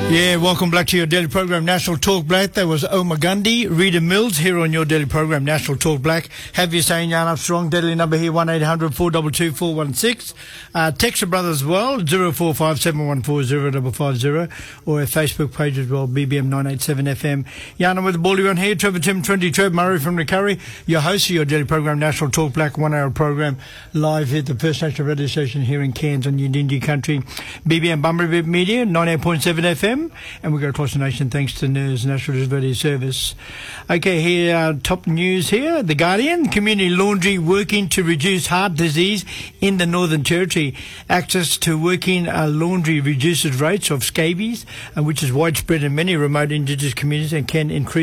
Yeah, welcome back to your daily program, National Talk Black. That was Omar Gundy, Rita Mills here on your daily program, National Talk Black. Have you saying Yarn Up Strong, deadly number here, 1-800-422-416. Text your brother as well, 0457140550, or our Facebook page as well, BBM 987FM. Yarn with the Baldy on here, Trevor Tim 20, Trev Murray from Recurry, your host of your daily program, National Talk Black, 1 hour program, live here at the First National Radio Station here in Cairns on Yindindi Country, BBM Bumblebee Media, 98.7 FM. And we go across the nation thanks to NIRS, National Disability Service. Okay, here top news here. The Guardian, community laundry working to reduce heart disease in the Northern Territory. Access to working laundry reduces rates of scabies, which is widespread in many remote Indigenous communities and can increase